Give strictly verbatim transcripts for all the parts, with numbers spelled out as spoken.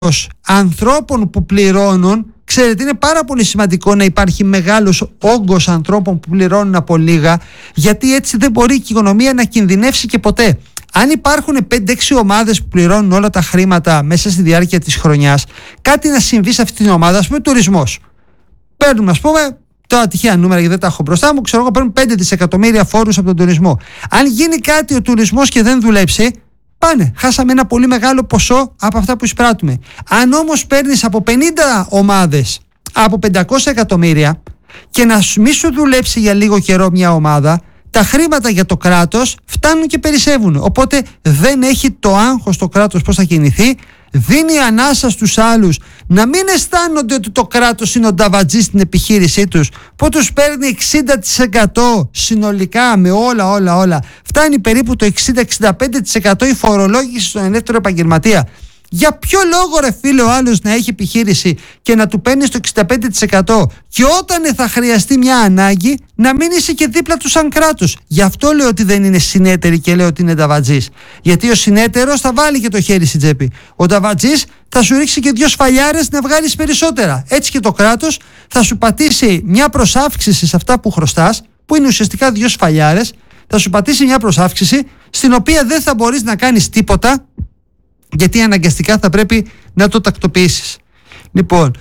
ανθρώπων που πληρώνουν, ξέρετε, είναι πάρα πολύ σημαντικό να υπάρχει μεγάλος όγκος ανθρώπων που πληρώνουν από λίγα, γιατί έτσι δεν μπορεί η οικονομία να κινδυνεύσει και ποτέ. Αν υπάρχουν πέντε έξι ομάδες που πληρώνουν όλα τα χρήματα μέσα στη διάρκεια της χρονιάς, κάτι να συμβεί σε αυτή την ομάδα, ας πούμε τουρισμός. Παίρνουμε, ας πούμε, τώρα τυχαία νούμερα γιατί δεν τα έχω μπροστά μου, ξέρω εγώ, παίρνουν πέντε δισεκατομμύρια φόρους από τον τουρισμό. Αν γίνει κάτι ο τουρισμός και δεν δουλέψει, πάνε, χάσαμε ένα πολύ μεγάλο ποσό από αυτά που εισπράττουμε. Αν όμως παίρνεις από πενήντα ομάδες από πεντακόσια εκατομμύρια και να μη σου δουλέψει για λίγο καιρό μια ομάδα, τα χρήματα για το κράτος φτάνουν και περισσεύουν. Οπότε δεν έχει το άγχος το κράτος πώς θα κινηθεί, δίνει ανάσα στους άλλους να μην αισθάνονται ότι το κράτος είναι ο νταβατζής στην επιχείρησή τους, που τους παίρνει εξήντα τοις εκατό συνολικά με όλα όλα όλα. Φτάνει περίπου το εξήντα με εξήντα πέντε τοις εκατό η φορολόγηση στον ελεύθερο επαγγελματία. Για ποιο λόγο ρε φίλε ο άλλος να έχει επιχείρηση και να του παίρνει το εξήντα πέντε τοις εκατό και όταν θα χρειαστεί μια ανάγκη να μην είσαι και δίπλα του σαν κράτος? Γι' αυτό λέω ότι δεν είναι συνέτεροι και λέω ότι είναι νταβατζής. Γιατί ο συνέτερος θα βάλει και το χέρι στην τσέπη. Ο νταβατζής θα σου ρίξει και δύο σφαλιάρες να βγάλεις περισσότερα. Έτσι και το κράτος θα σου πατήσει μια προσάυξηση σε αυτά που χρωστάς, που είναι ουσιαστικά δύο σφαλιάρες, θα σου πατήσει μια προσάυξηση στην οποία δεν θα μπορείς να κάνεις τίποτα, γιατί αναγκαστικά θα πρέπει να το τακτοποιήσεις. Λοιπόν,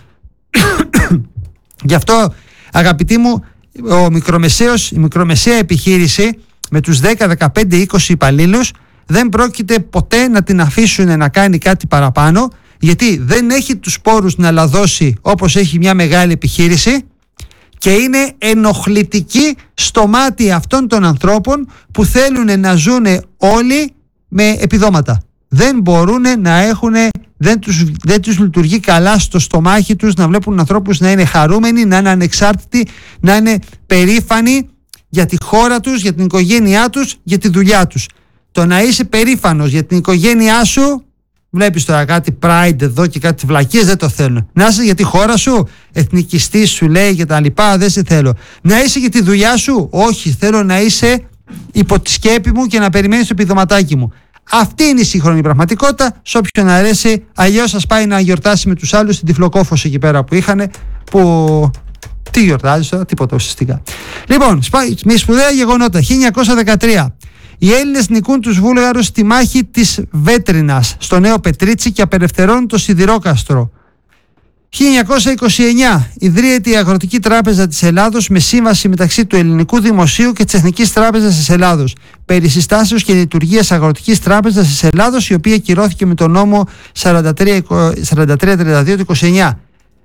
γι' αυτό αγαπητοί μου, ο μικρομεσαίος, η μικρομεσαία επιχείρηση με τους δέκα, δεκαπέντε, είκοσι υπαλλήλους δεν πρόκειται ποτέ να την αφήσουν να κάνει κάτι παραπάνω, γιατί δεν έχει τους πόρους να λαδώσει όπως έχει μια μεγάλη επιχείρηση και είναι ενοχλητική στο μάτι αυτών των ανθρώπων που θέλουν να ζουν όλοι με επιδόματα. Δεν μπορούν να έχουν, δεν τους, δεν τους λειτουργεί καλά στο στομάχι τους να βλέπουν ανθρώπους να είναι χαρούμενοι, να είναι ανεξάρτητοι, να είναι περήφανοι για τη χώρα τους, για την οικογένειά τους, για τη δουλειά τους. Το να είσαι περήφανος για την οικογένειά σου, βλέπεις τώρα κάτι pride εδώ και κάτι βλακίες, δεν το θέλω. Να είσαι για τη χώρα σου, εθνικιστής σου λέει και τα λοιπά, δεν σε θέλω. Να είσαι για τη δουλειά σου, όχι, θέλω να είσαι υπό τη σκέπη μου και να περιμένεις το επιδοματάκι μου. Αυτή είναι η σύγχρονη πραγματικότητα, σε όποιον αρέσει. Αλλιώς σας πάει να γιορτάσει με τους άλλους στην τυφλοκόφωση εκεί πέρα που είχαν. Που. Τι γιορτάζεις τώρα, τίποτα ουσιαστικά. Λοιπόν, με σπουδαία γεγονότα. χίλια εννιακόσια δεκατρία. Οι Έλληνες νικούν τους Βούλγαρους στη μάχη της Βέτρινας στο Νέο Πετρίτσι και απελευθερώνουν το Σιδηρόκαστρο. χίλια εννιακόσια είκοσι εννιά ιδρύεται η Αγροτική Τράπεζα της Ελλάδος με σύμβαση μεταξύ του Ελληνικού Δημοσίου και της Εθνικής Τράπεζας της Ελλάδος περί συστάσεως και λειτουργίας Αγροτικής Τράπεζας της Ελλάδος, η οποία κυρώθηκε με τον νόμο σαράντα τρία τριάντα δύο του είκοσι εννιά.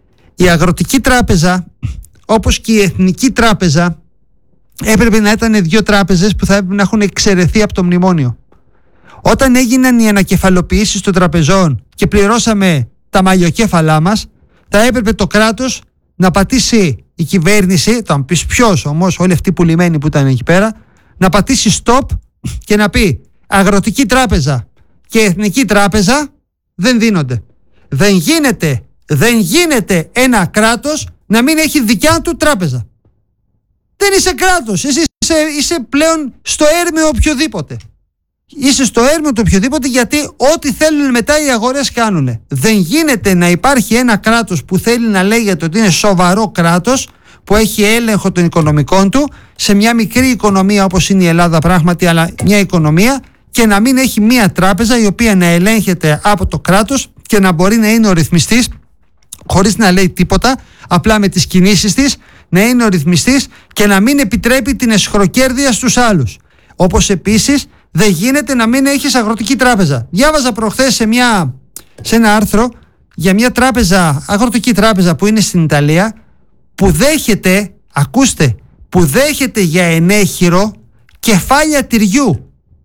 Η Αγροτική Τράπεζα, όπως και η Εθνική Τράπεζα, έπρεπε να ήταν δύο τράπεζες που θα έπρεπε να έχουν εξαιρεθεί από το μνημόνιο. Όταν έγιναν οι ανακεφαλοποιήσεις των τραπεζών και πληρώσαμε τα μαλλιοκέφαλά μας, θα έπρεπε το κράτος να πατήσει, η κυβέρνηση, θα μου πεις ποιος όμως, όλοι αυτοί που λιμένοι που ήταν εκεί πέρα, να πατήσει stop και να πει Αγροτική Τράπεζα και Εθνική Τράπεζα δεν δίνονται. Δεν γίνεται, δεν γίνεται ένα κράτος να μην έχει δικιά του τράπεζα. Δεν είσαι κράτος, εσύ είσαι, είσαι πλέον στο έρμεο οποιοδήποτε. Είσαι στο έρμεο του οποιοδήποτε, γιατί ό,τι θέλουν μετά οι αγορές κάνουνε. Δεν γίνεται να υπάρχει ένα κράτος που θέλει να λέγεται ότι είναι σοβαρό κράτος, που έχει έλεγχο των οικονομικών του, σε μια μικρή οικονομία όπως είναι η Ελλάδα πράγματι, αλλά μια οικονομία, και να μην έχει μια τράπεζα η οποία να ελέγχεται από το κράτος και να μπορεί να είναι ο ρυθμιστής χωρίς να λέει τίποτα, απλά με τις κινήσεις της να είναι ο ρυθμιστής και να μην επιτρέπει την εσχροκέρδεια στους άλλους. Όπως επίσης δεν γίνεται να μην έχεις αγροτική τράπεζα. Διάβαζα προχθές σε, μια, σε ένα άρθρο για μια τράπεζα, αγροτική τράπεζα που είναι στην Ιταλία, που δέχεται, ακούστε, που δέχεται για ενέχειρο κεφάλια τυριού.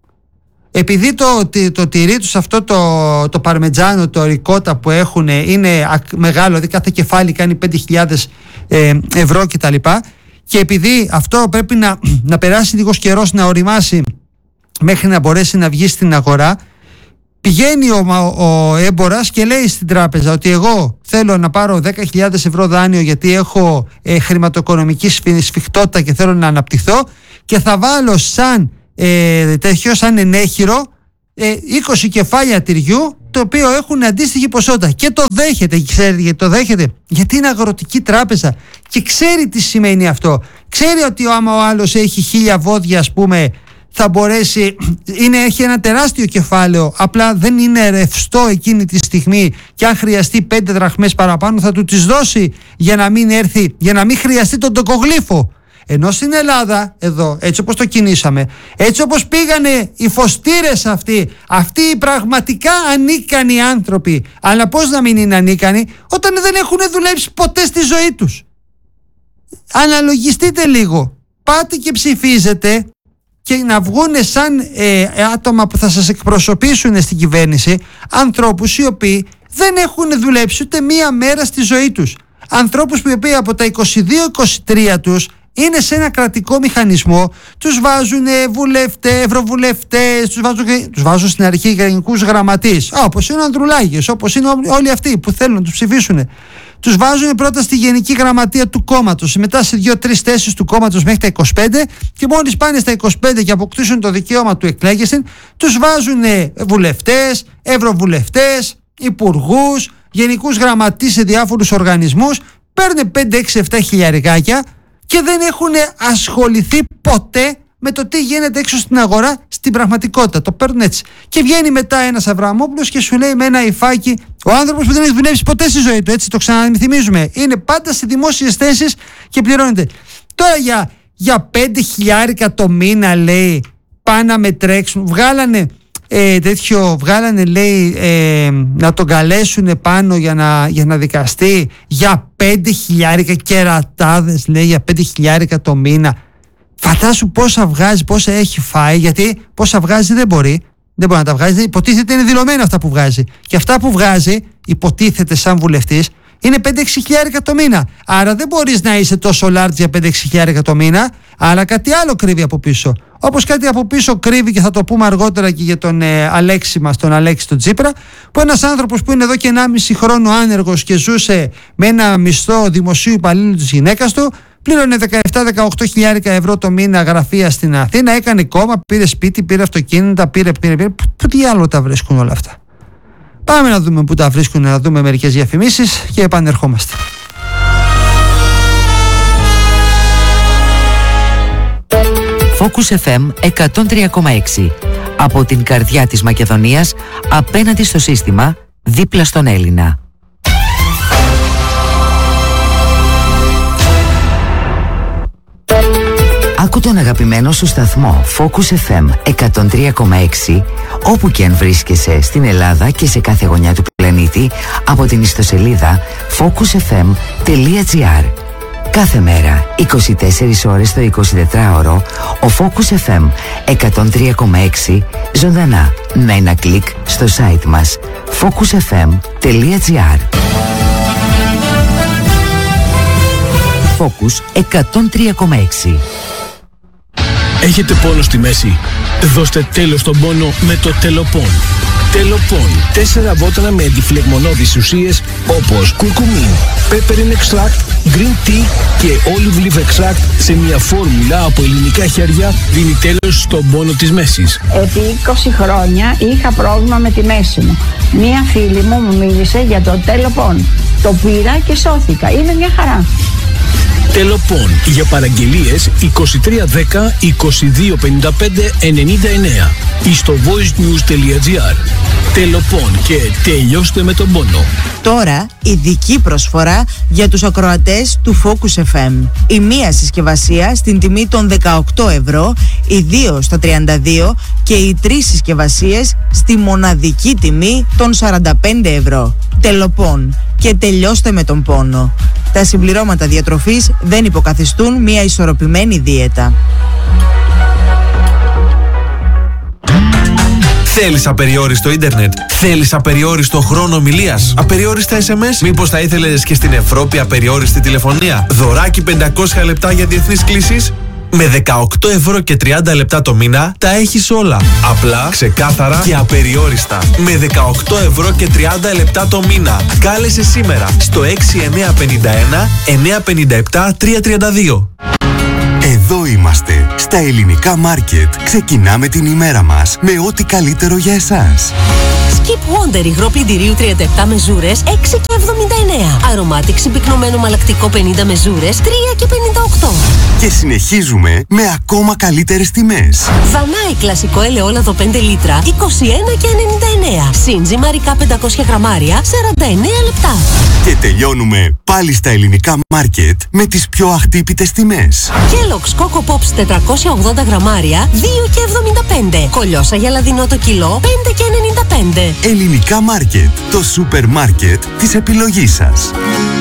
Επειδή το, το, το τυρί τους αυτό το, το παρμετζάνο, το ρικότα που έχουν είναι μεγάλο, δηλαδή κάθε κεφάλι κάνει πέντε χιλιάδες ε, ευρώ κτλ. Και επειδή αυτό πρέπει να, να περάσει λίγος καιρός να οριμάσει μέχρι να μπορέσει να βγει στην αγορά, πηγαίνει ο, ο έμπορας και λέει στην τράπεζα ότι εγώ θέλω να πάρω δέκα χιλιάδες ευρώ δάνειο γιατί έχω ε, χρηματοοικονομική σφιχτότητα και θέλω να αναπτυχθώ, και θα βάλω σαν ε, τέτοιο, σαν ενέχειρο ε, είκοσι κεφάλια τυριού το οποίο έχουν αντίστοιχη ποσότητα και το δέχεται. Ξέρετε γιατί το δέχεται? Γιατί είναι αγροτική τράπεζα και ξέρει τι σημαίνει αυτό. Ξέρει ότι άμα ο άλλος έχει χίλια βόδια, ας πούμε, θα μπορέσει, είναι, έχει ένα τεράστιο κεφάλαιο, απλά δεν είναι ρευστό εκείνη τη στιγμή και αν χρειαστεί πέντε δραχμές παραπάνω θα του τις δώσει για να μην έρθει, για να μην χρειαστεί τον τοκογλύφο. Ενώ στην Ελλάδα, εδώ, έτσι όπως το κινήσαμε, έτσι όπως πήγανε οι φωστήρες αυτοί, αυτοί οι πραγματικά ανίκανοι άνθρωποι, αλλά πώς να μην είναι ανίκανοι όταν δεν έχουν δουλέψει ποτέ στη ζωή τους? Αναλογιστείτε λίγο, πάτε και ψηφίζετε και να βγούνε σαν ε, άτομα που θα σας εκπροσωπήσουν στην κυβέρνηση ανθρώπους οι οποίοι δεν έχουν δουλέψει ούτε μία μέρα στη ζωή τους. Ανθρώπους που οι οποίοι από τα είκοσι δύο είκοσι τρία τους είναι σε ένα κρατικό μηχανισμό, τους βάζουν βουλευτές, ευρωβουλευτές, τους βάζουν, τους βάζουν στην αρχή γενικούς γραμματείς, όπως είναι ο Ανδρουλάκης, όπως είναι όλοι αυτοί που θέλουν να τους ψηφίσουν. Τους βάζουν πρώτα στη γενική γραμματεία του κόμματος, μετά σε δύο-τρεις θέσεις του κόμματος μέχρι τα είκοσι πέντε και μόλις πάνε στα είκοσι πέντε και αποκτήσουν το δικαίωμα του εκλέγεσιν, τους βάζουν βουλευτές, ευρωβουλευτές, υπουργούς, γενικούς γραμματείς σε διάφορους οργανισμούς, παίρνουν πέντε έξι επτά χιλιαρικάκια και δεν έχουν ασχοληθεί ποτέ με το τι γίνεται έξω στην αγορά στην πραγματικότητα. Το παίρνουν έτσι. Και βγαίνει μετά ένας Αβραμόπουλος και σου λέει με ένα υφάκι, ο άνθρωπος που δεν έχει δουλέψει ποτέ στη ζωή του, έτσι το ξαναθυμίζουμε, είναι πάντα σε δημόσιες θέσεις και πληρώνεται. Τώρα για, για πέντε χιλιάρικα το μήνα, λέει, πάνε να με τρέξουν. Βγάλανε ε, τέτοιο, βγάλανε, λέει, ε, να τον καλέσουν πάνω για να, για να δικαστεί για πέντε χιλιάρικα κερατάδες, λέει, για πέντε χιλιάρικα το μήνα. Φαντάσου πόσα βγάζει, πόσα έχει φάει, γιατί πόσα βγάζει δεν μπορεί. Δεν μπορεί να τα βγάζει. Υποτίθεται είναι δηλωμένα αυτά που βγάζει. Και αυτά που βγάζει, υποτίθεται σαν βουλευτής, είναι πέντε έξι χιλιάρικα το μήνα. Άρα δεν μπορείς να είσαι τόσο large για πέντε έξι χιλιάρικα το μήνα, αλλά κάτι άλλο κρύβει από πίσω. Όπως κάτι από πίσω κρύβει, και θα το πούμε αργότερα και για τον ε, Αλέξη μας, τον Αλέξη τον Τσίπρα, που ένας άνθρωπος που είναι εδώ και ενάμιση χρόνο άνεργος και ζούσε με ένα μισθό δημοσίου υπαλλήλου της γυναίκας του, πλήρωνε δεκαεπτά δεκαοκτώ χιλιάρικα ευρώ το μήνα γραφεία στην Αθήνα, έκανε κόμμα, πήρε σπίτι, πήρε αυτοκίνητα, πήρε, πήρε, πήρε. Πού τι άλλο τα βρίσκουν όλα αυτά? Πάμε να δούμε πού τα βρίσκουν, να δούμε μερικές διαφημίσεις και επανερχόμαστε. Focus εφ εμ εκατόν τρία κόμμα έξι. Από την καρδιά της Μακεδονίας, απέναντι στο σύστημα, δίπλα στον Έλληνα. Άκου τον αγαπημένο σου σταθμό Focus εφ εμ εκατόν τρία κόμμα έξι όπου και αν βρίσκεσαι στην Ελλάδα και σε κάθε γωνιά του πλανήτη από την ιστοσελίδα focus εφ εμ τελεία τζι άρ. Κάθε μέρα, είκοσι τέσσερις ώρες το εικοσιτετράωρο, ο Focus εφ εμ εκατόν τρία κόμμα έξι ζωντανά με ένα κλικ στο site μας focus εφ εμ τελεία τζι άρ. Focus εκατόν τρία κόμμα έξι. Έχετε πόνο στη μέση? Δώστε τέλος στον πόνο με το Τελοπών. Τελοπών. Τέσσερα βότανα με αντιφλεγμονώδεις ουσίες όπως κουρκουμίν, peppermint extract, green tea και olive leaf extract σε μια φόρμουλα από ελληνικά χέρια δίνει τέλος στον πόνο της μέσης. Επί είκοσι χρόνια είχα πρόβλημα με τη μέση μου. Μία φίλη μου μου μίλησε για το Τελοπών. Το πήρα και σώθηκα. Είναι μια χαρά. Τελοπών. Για παραγγελίες είκοσι τρία δέκα είκοσι δύο πενήντα πέντε ενενήντα εννέα ή στο voicenews τελεία τζι άρ. Τελοπών και τελειώστε με τον πόνο. Τώρα ειδική προσφορά για τους ακροατές του Focus εφ εμ. Η μία συσκευασία στην τιμή των δεκαοκτώ ευρώ, οι δύο στα τριάντα δύο και οι τρεις συσκευασίες στη μοναδική τιμή των σαράντα πέντε ευρώ. Τελοπών και τελειώστε με τον πόνο. Τα συμπληρώματα διατροφής δεν υποκαθιστούν μια ισορροπημένη δίαιτα. Θέλεις απεριόριστο ίντερνετ? Θέλεις απεριόριστο χρόνο ομιλίας? Απεριόριστα ες εμ ες? Μήπως θα ήθελες και στην Ευρώπη απεριόριστη τηλεφωνία? Δωράκι πεντακόσια λεπτά για διεθνείς κλήσεις? Με δεκαοκτώ ευρώ και τριάντα λεπτά το μήνα τα έχεις όλα. Απλά, ξεκάθαρα και απεριόριστα. Με δεκαοκτώ ευρώ και τριάντα λεπτά το μήνα. Κάλεσε σήμερα στο έξι εννιά πέντε ένα εννιά πέντε επτά τρία τρία δύο. Εδώ είμαστε. είμαστε. Στα Ελληνικά Μάρκετ ξεκινάμε την ημέρα μας με ό,τι καλύτερο για εσάς. Skip Wonder υγρό πλυντηρίου τριάντα επτά μεζούρες έξι και εβδομήντα εννέα. Aromatic συμπυκνωμένο μαλακτικό πενήντα μεζούρες τρία και πενήντα οκτώ. Και συνεχίζουμε με ακόμα καλύτερες τιμές. Δανάη κλασικό ελαιόλαδο πέντε λίτρα είκοσι ένα και ενενήντα εννέα. Σύντζι μαρικά πεντακόσια γραμμάρια σαράντα εννέα λεπτά. Και τελειώνουμε πάλι στα Ελληνικά Μάρκετ με τις πιο αχτύπητες τιμές. Kellogg's Coco Pops τετρακόσια ογδόντα γραμμάρια δύο και εβδομήντα πέντε. Κολιόσα γελαδινό το κιλό πέντε και ενενήντα πέντε. Ελληνικά Μάρκετ, το σούπερ μάρκετ της επιλογής σας.